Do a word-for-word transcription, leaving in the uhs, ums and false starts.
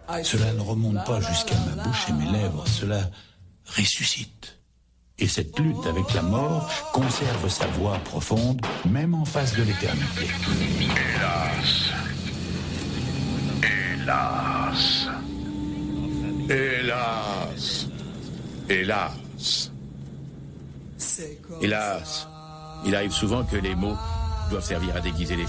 Cela ne remonte pas jusqu'à ma bouche et mes lèvres, cela ressuscite. Et cette lutte avec la mort conserve sa voix profonde, même en face de l'éternité. Hélas. Hélas. Hélas. Hélas. Hélas. Il arrive souvent que les mots doivent servir à déguiser les